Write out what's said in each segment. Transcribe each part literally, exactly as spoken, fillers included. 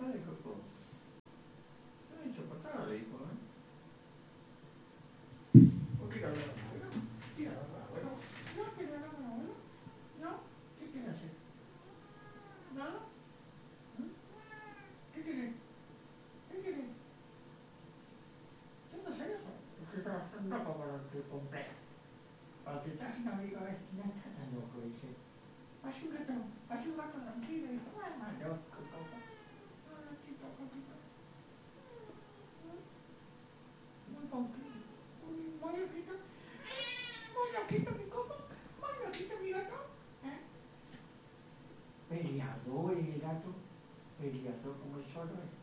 deja de coco. Es insoportable, le dijo, ¿eh? ¿Por qué no hablar con el abuelo? ¿Quiere hablar con el abuelo? ¿No quiere hablar con el abuelo? ¿No? ¿Qué quiere hacer? ¿Nada? ¿Mm? ¿Qué quiere? ¿Qué quiere? ¿Qué no sé eso? Porque estás loco por el que compré. Cuando te traes un amigo a este, no está tan loco, dice. Haz un gato, haz un gato tranquilo, dijo, ay, más loco, coco. No, no, quito, coquito. Muy poquito, muy loquito, muy loquito mi coco, muy loquito mi gato. ¿Eh? Peleador el gato, peleador como el solo es.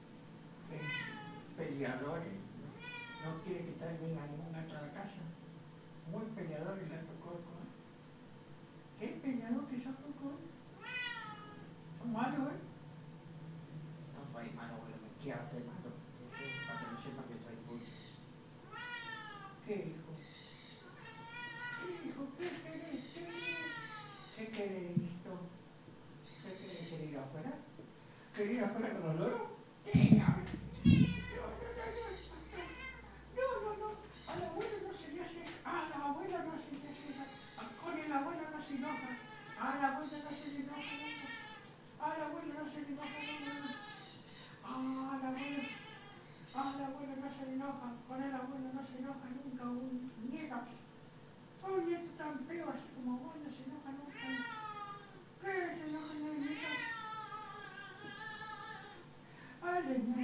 Peleador, no quiere que traigan a ningún gato a la casa. Muy peleador el gato coco. ¿Eh? ¿Qué peleador que son coco? Son malos, ¿eh? No soy malo, pero me quiero hacer malo. Para que no sepa que soy bueno. ¿Qué hijo? ¿Qué hijo? ¿Qué querés? ¿Qué querés? ¿Qué querés, hijito? ¿Qué querés? ¿Querés ir afuera? ¿Querés ir afuera con los loros? No, no, no. A la abuela no se le hace. A la abuela no se le hace. Con el abuelo no se enoja. A la abuela no se le enoja. A la abuela no se le enoja. A la abuela. A la abuela no se le enoja. Con el abuelo no se enoja nunca. Un niega. Oye, esto tan feo, así como vos, no se enoja nunca. ¿Qué se enoja en el niega? Ay,